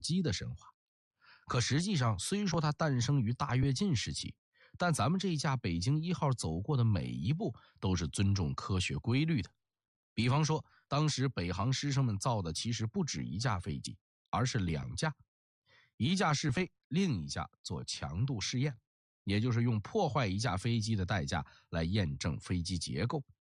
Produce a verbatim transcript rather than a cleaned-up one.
机的神话。可实际上，虽说它诞生于大跃进时期，但咱们这一架北京一号走过的每一步都是尊重科学规律的。比方说，当时北航师生们造的其实不止一架飞机，而是两架，一架试飞，另一架做强度试验，也就是用破坏一架飞机的代价来验证飞机结构。